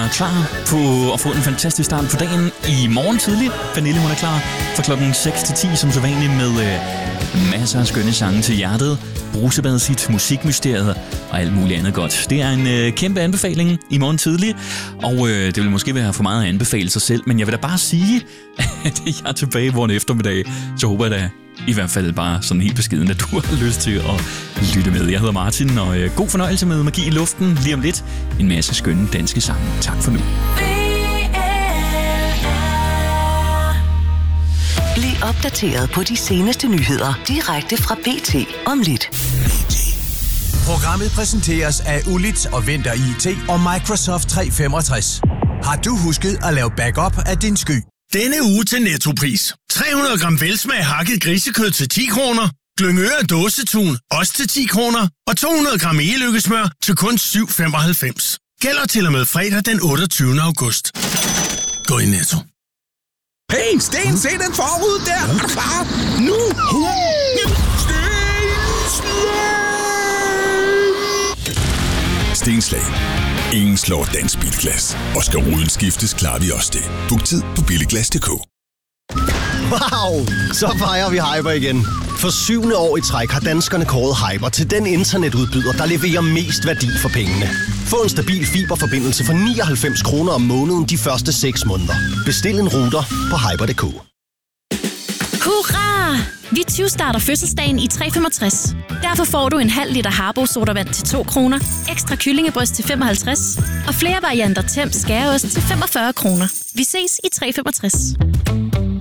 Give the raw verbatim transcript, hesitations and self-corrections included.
er klar på at få en fantastisk start på dagen i morgen tidligt. Pernille, hun er klar fra klokken seks til ti som så vanligt med øh, masser af skønne sange til hjertet, brusebadet sit, musikmysteriet og alt muligt andet godt. Det er en øh, kæmpe anbefaling i morgen tidligt, og øh, det vil måske være for meget at anbefale sig selv, men jeg vil da bare sige, at jeg er tilbage i morgen eftermiddag, så håber jeg da i hvert fald bare sådan helt beskeden, at du har lyst til at lytte med. Jeg hedder Martin, og øh, god fornøjelse med Magi i Luften. Lige om lidt en masse skønne danske sange. Tak for nu. Bliv opdateret på de seneste nyheder direkte fra B T om lidt. Programmet præsenteres af Ulit og Venter I T og Microsoft tre femogtres. Har du husket at lave backup af din sky? Denne uge til Nettopris. tre hundrede gram velsmag hakket grisekød til ti kroner. Glyngøre dåsetun, også til ti kroner. Og to hundrede gram e-lykkesmør til kun syv femoghalvfems. Gælder til og med fredag den otteogtyvende august. Gå i Netto. Hey, Sten, se den forud der! Er du klar? Nu! Sten! Stenslag. Ingen slår dansk bilglas. Og skal ruden skiftes, klarer vi også det. Book tid på billiglas punktum d k. Wow! Så fejrer vi Hyper igen. For syvende år i træk har danskerne kåret Hyper til den internetudbyder, der leverer mest værdi for pengene. Få en stabil fiberforbindelse for nioghalvfems kroner om måneden de første seks måneder. Bestil en router på hyper punktum d k. Hurra! Vi tyve-starter fødselsdagen i tre femogtres. Derfor får du en halv liter Harbo sodavand til to kroner, ekstra kyllingebryst til femoghalvtreds og flere varianter Temp skæreost til femogfyrre kroner. Vi ses i tre femogtres.